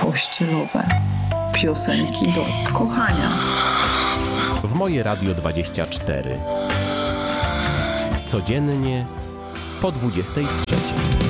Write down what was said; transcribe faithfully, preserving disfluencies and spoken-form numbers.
pościelowe, piosenki do kochania. W Moje Radio dwadzieścia cztery. Codziennie po dwudziestej trzeciej.